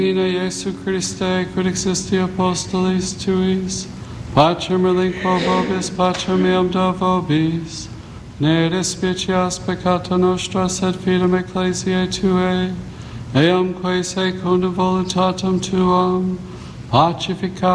Ina Jesu Christe, quid existi apostolis tuis, pacem relinquo vobis, pacem meam do vobis, ne despicias peccata nostra, sed fidem ecclesiae Tuae, eamque secundum voluntatem Tuam, pacifica